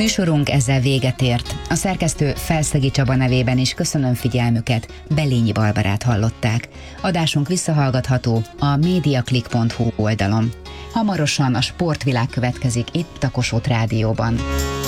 Műsorunk ezzel véget ért. A szerkesztő Felszegi Csaba nevében is köszönöm figyelmüket, Belényi Barbarát hallották. Adásunk visszahallgatható a mediaclick.hu oldalon. Hamarosan a sportvilág következik itt a Kossuth Rádióban.